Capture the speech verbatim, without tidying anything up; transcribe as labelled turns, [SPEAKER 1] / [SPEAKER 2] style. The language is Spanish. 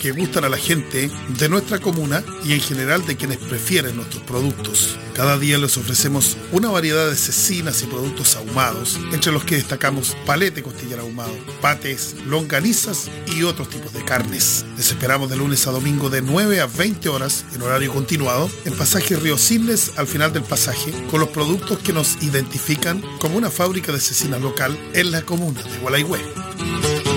[SPEAKER 1] que gustan a la gente de nuestra comuna y en general de quienes prefieren nuestros productos. Cada día les ofrecemos una variedad de cecinas y productos ahumados, entre los que destacamos palete costillar ahumado, patés, longanizas y otros tipos de carnes. Les esperamos de lunes a domingo de nueve a veinte horas en horario continuado en Pasaje Río Siles, al final del pasaje, con los productos que nos identifican como una fábrica de cecinas local en la comuna de Gualeguay.